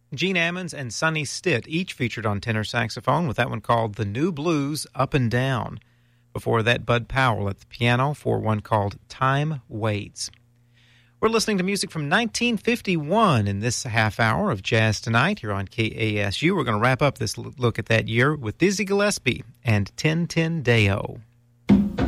Gene Ammons and Sonny Stitt each featured on tenor saxophone with that one called The New Blues Up and Down. Before that, Bud Powell at the piano for one called Time Waits. We're listening to music from 1951 in this half hour of Jazz Tonight here on KASU. We're going to wrap up this look at that year with Dizzy Gillespie and 10-10 Deo.